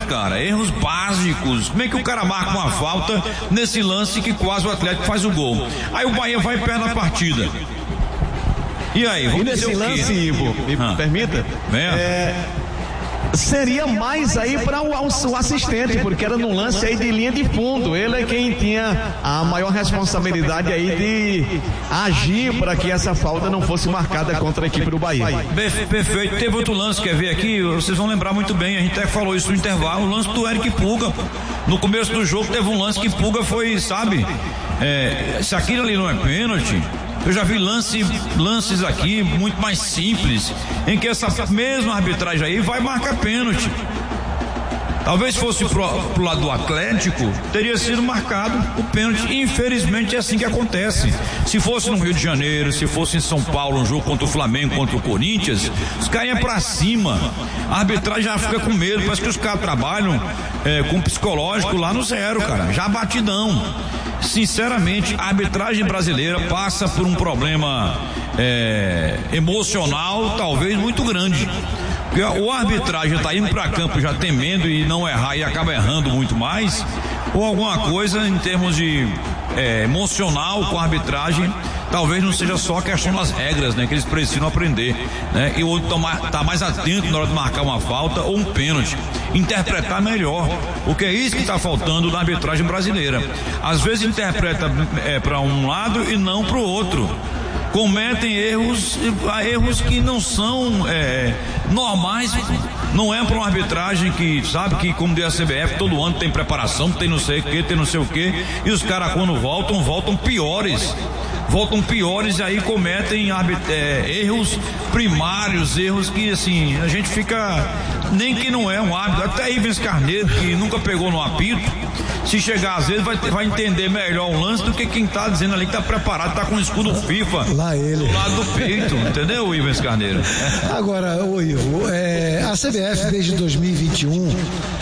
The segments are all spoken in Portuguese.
cara, erros básicos. Como é que o cara marca uma falta nesse lance que quase o Atlético faz o gol? Aí o Bahia vai e perde a partida. E aí, vamos dizer o quê? Nesse lance, Ivo, me permita? Seria mais aí para o assistente, porque era no lance aí de linha de fundo. Ele é quem tinha a maior responsabilidade aí de agir para que essa falta não fosse marcada contra a equipe do Bahia. Perfeito. Teve outro lance, quer ver aqui? Vocês vão lembrar muito bem, a gente até falou isso no intervalo, o lance do Eric Puga. No começo do jogo teve um lance que Puga foi, sabe? Se aquilo ali não é pênalti, eu já vi lances aqui muito mais simples, em que essa mesma arbitragem aí vai marcar pênalti. Talvez fosse pro lado do Atlético, teria sido marcado o pênalti. Infelizmente é assim que acontece. Se fosse no Rio de Janeiro, se fosse em São Paulo, um jogo contra o Flamengo, contra o Corinthians, os caras iam pra cima. A arbitragem já fica com medo, parece que os caras trabalham com psicológico lá no zero, cara, já batidão. Sinceramente, a arbitragem brasileira passa por um problema emocional talvez muito grande. Porque o arbitragem está indo para campo já temendo e não errar e acaba errando muito mais, ou alguma coisa em termos de emocional com a arbitragem, talvez não seja só a questão das regras, né, que eles precisam aprender, né, e o outro tá mais atento na hora de marcar uma falta ou um pênalti, interpretar melhor, porque é isso que está faltando na arbitragem brasileira. Às vezes interpreta para um lado e não para o outro. Cometem erros que não são normais. Não é para uma arbitragem que, sabe, que como diz a CBF, todo ano tem preparação, tem não sei o que, tem não sei o que, e os caras quando voltam piores. Voltam piores e aí cometem erros primários, erros que assim, a gente fica, nem que não é um árbitro, até Ivens Carneiro, que nunca pegou no apito, se chegar às vezes vai entender melhor o lance do que quem tá dizendo ali que tá preparado, tá com o escudo FIFA lá ele do lado do peito, entendeu, Ivens Carneiro? Agora, Ivo, a CBF desde 2021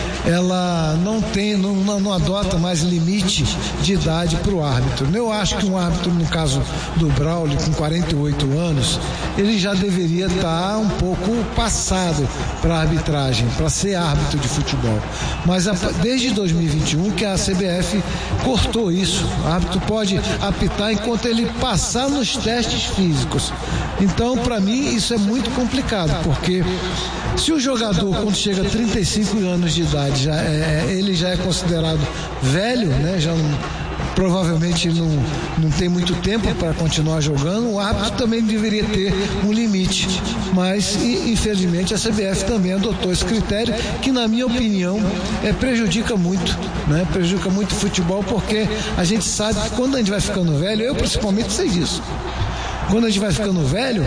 ela não adota mais limite de idade para o árbitro. Eu acho que um árbitro, no caso do Braulio, com 48 anos, ele já deveria estar um pouco passado para a arbitragem, para ser árbitro de futebol. Mas desde 2021 que a CBF cortou isso. O árbitro pode apitar enquanto ele passar nos testes físicos. Então, para mim, isso é muito complicado, porque se o jogador, quando chega a 35 anos de idade, ele já é considerado velho, né? Já provavelmente não tem muito tempo para continuar jogando, o árbitro também deveria ter um limite, mas infelizmente a CBF também adotou esse critério que, na minha opinião, prejudica muito, né? Prejudica muito o futebol, porque a gente sabe que quando a gente vai ficando velho, eu principalmente sei disso, quando a gente vai ficando velho,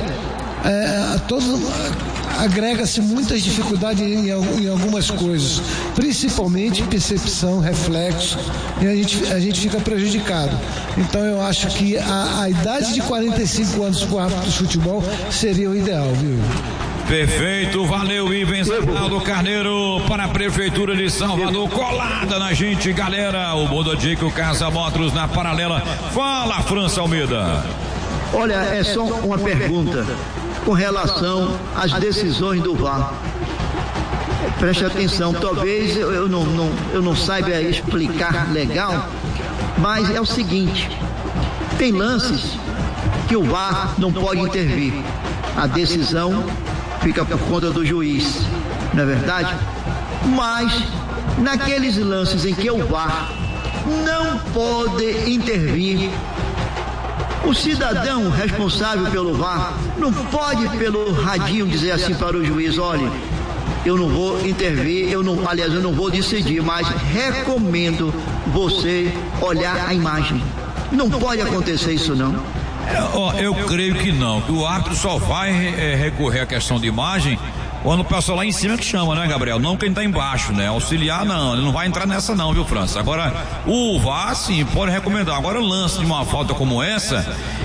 agrega-se muitas dificuldades em algumas coisas, principalmente percepção, reflexo, e a gente fica prejudicado. Então eu acho que a idade de 45 anos para o árbitro de futebol seria o ideal, viu? Perfeito, valeu, Ivens Carneiro para a Prefeitura de Salvador, colada na gente, galera, o Bododico Casa Motors na paralela. Fala, França Almeida. Olha, é só uma pergunta com relação às decisões do VAR. Preste atenção, talvez eu não saiba explicar legal, mas é o seguinte: tem lances que o VAR não pode intervir, a decisão fica por conta do juiz, não é verdade? Mas naqueles lances em que o VAR não pode intervir, o cidadão responsável pelo VAR não pode pelo radinho dizer assim para o juiz: olha, eu não vou intervir, eu não vou decidir, mas recomendo você olhar a imagem. Não pode acontecer isso, não. Eu creio que não, que o árbitro só vai recorrer à questão de imagem quando o pessoal lá em cima que chama, né, Gabriel? Não quem tá embaixo, né? Auxiliar não, ele não vai entrar nessa não, viu, França? Agora, o VAR sim, pode recomendar. Agora, o lance de uma falta como essa,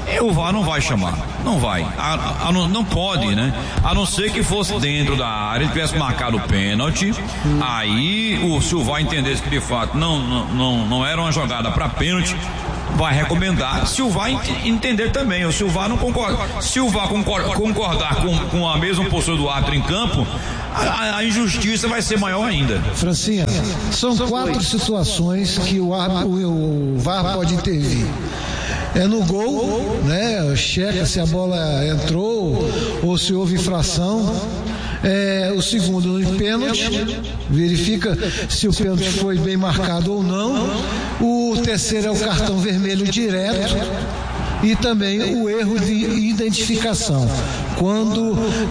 o VAR não vai chamar, não vai, não pode, né? A não ser que fosse dentro da área e tivesse marcado o pênalti, aí se o VAR entendesse que de fato não era uma jogada para pênalti, vai recomendar, se o VAR entender também, ou se o VAR não concordar, se o VAR concordar com a mesma postura do árbitro em campo, a injustiça vai ser maior ainda. Francinha, são 4 situações que o VAR pode intervir. É no gol, né? Checa se a bola entrou ou se houve infração. O segundo no pênalti, verifica se o pênalti foi bem marcado ou não. O terceiro é o cartão vermelho direto. E também o erro de identificação, quando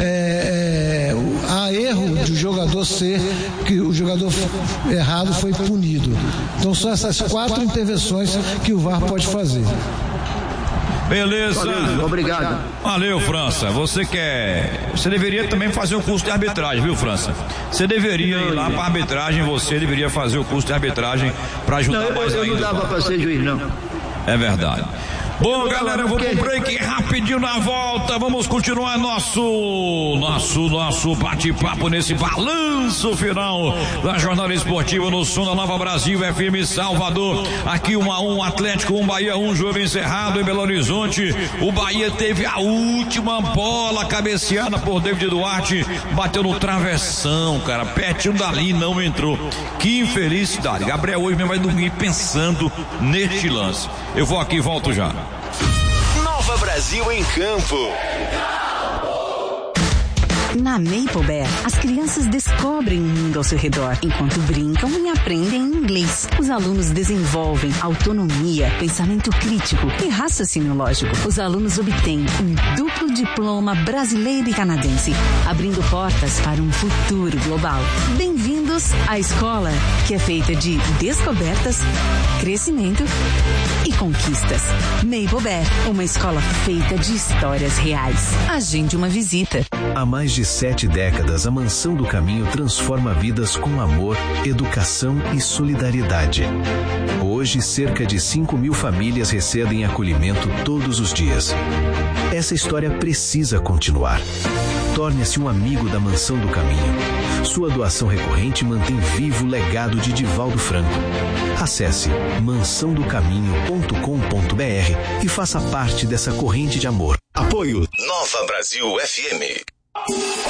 há erro de o jogador que o jogador errado foi punido. Então são essas 4 intervenções que o VAR pode fazer. Beleza. Valeu, obrigado. Valeu, França. Você deveria também fazer o curso de arbitragem, viu, França? Você deveria ir lá para arbitragem, você deveria fazer o curso de arbitragem para ajudar mais ainda. Eu não dava para ser juiz, não. É verdade. Bom, galera, eu vou pro break rapidinho na volta. Vamos continuar nosso bate-papo nesse balanço final da jornada esportiva no som da Nova Brasil FM Salvador. Aqui 1-1 Atlético, 1 Bahia, 1 jogo encerrado em Belo Horizonte. O Bahia teve a última bola cabeceada por David Duarte, bateu no travessão, cara, pertinho dali, não entrou. Que infelicidade. Gabriel hoje mesmo vai dormir pensando neste lance. Eu vou aqui e volto já. Nova Brasil em campo. Na Maple Bear, as crianças descobrem o mundo ao seu redor, enquanto brincam e aprendem inglês. Os alunos desenvolvem autonomia, pensamento crítico e raciocínio lógico. Os alunos obtêm um duplo diploma brasileiro e canadense, abrindo portas para um futuro global. Bem-vindos à escola, que é feita de descobertas, crescimento e conquistas. Maple Bear, uma escola feita de histórias reais. Agende uma visita. Há mais de 7 décadas, a Mansão do Caminho transforma vidas com amor, educação e solidariedade. Hoje, cerca de 5.000 famílias recebem acolhimento todos os dias. Essa história precisa continuar. Torne-se um amigo da Mansão do Caminho. Sua doação recorrente mantém vivo o legado de Divaldo Franco. Acesse mansãodocaminho.com.br e faça parte dessa corrente de amor. Apoio Nova Brasil FM.